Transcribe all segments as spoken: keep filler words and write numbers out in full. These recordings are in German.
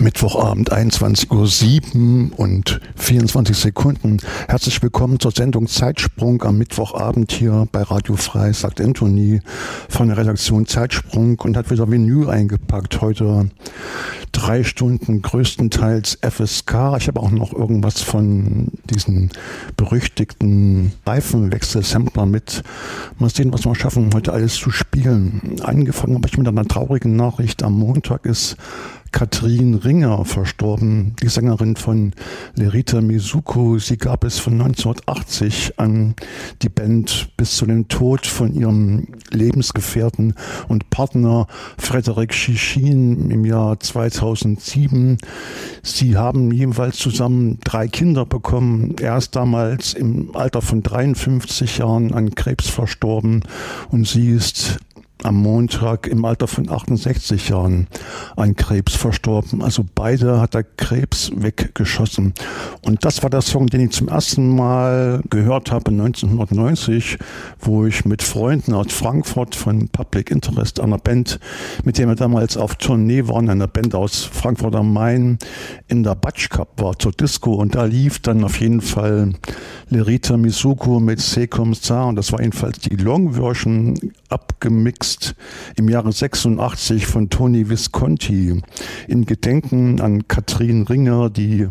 Mittwochabend, einundzwanzig Uhr sieben und vierundzwanzig Sekunden. Herzlich willkommen zur Sendung Zeitsprung am Mittwochabend hier bei Radio Frei, sagt Anthony von der Redaktion Zeitsprung und hat wieder Vinyl eingepackt. Heute drei Stunden größtenteils F S K. Ich habe auch noch irgendwas von diesen berüchtigten Reifenwechsel-Sampler mit. Mal sehen, was wir schaffen, heute alles zu spielen. Angefangen habe ich mit einer traurigen Nachricht. Am Montag ist Katrin Ringer verstorben, die Sängerin von Lerita Mizuko. Sie gab es von neunzehnhundertachtzig an die Band bis zu dem Tod von ihrem Lebensgefährten und Partner Frédéric Chichin im Jahr zweitausendsieben. Sie haben jeweils zusammen drei Kinder bekommen. Er ist damals im Alter von dreiundfünfzig Jahren an Krebs verstorben und sie ist am Montag im Alter von achtundsechzig Jahren an Krebs verstorben. Also beide hat der Krebs weggeschossen. Und das war der Song, den ich zum ersten Mal gehört habe neunzehnhundertneunzig, wo ich mit Freunden aus Frankfurt von Public Interest, einer Band, mit der wir damals auf Tournee waren, einer Band aus Frankfurt am Main, in der Batsch Cup war zur Disco. Und da lief dann auf jeden Fall Lerita Mizuko mit C'est comme ça. Und das war jedenfalls die Long-Version, abgemixt im Jahre sechsundachtzig von Tony Visconti in Gedenken an Katrin Ringer, die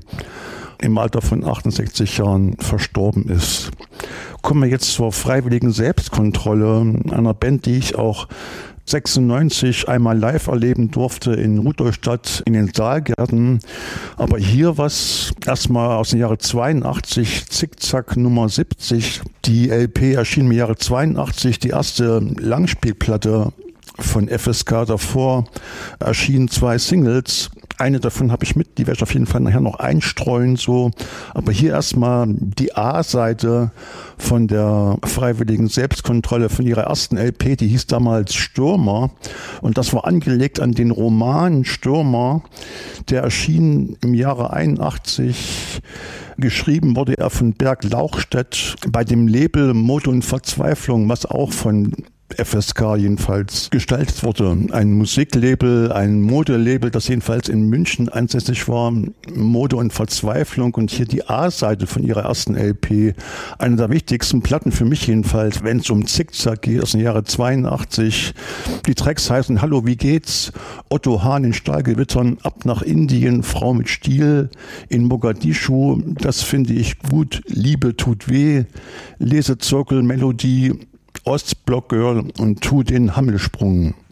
im Alter von achtundsechzig Jahren verstorben ist. Kommen wir jetzt zur freiwilligen Selbstkontrolle, einer Band, die ich auch sechsundneunzig einmal live erleben durfte in Rudolstadt in den Saalgärten. Aber hier was erstmal aus dem Jahre zweiundachtzig, Zickzack Nummer siebzig. Die L P erschien im Jahre zweiundachtzig, die erste Langspielplatte von F S K. Davor erschienen zwei Singles. Eine davon habe ich mit, die werde ich auf jeden Fall nachher noch einstreuen, so. Aber hier erstmal die A-Seite von der freiwilligen Selbstkontrolle von ihrer ersten L P, die hieß damals Stürmer. Und das war angelegt an den Roman Stürmer, der erschien im Jahre einundachtzig. Geschrieben wurde er von Berg Lauchstädt bei dem Label Mode und Verzweiflung, was auch von F S K jedenfalls gestaltet wurde. Ein Musiklabel, ein Modelabel, das jedenfalls in München ansässig war. Mode und Verzweiflung und hier die A-Seite von ihrer ersten L P. Eine der wichtigsten Platten für mich jedenfalls, wenn es um Zickzack geht, aus dem Jahre zweiundachtzig. Die Tracks heißen Hallo, wie geht's? Otto Hahn in Stahlgewittern, ab nach Indien, Frau mit Stiel in Mogadischu. Das finde ich gut. Liebe tut weh. Lesezirkel, Melodie, Ostblock Girl und Tu den Hammelsprung.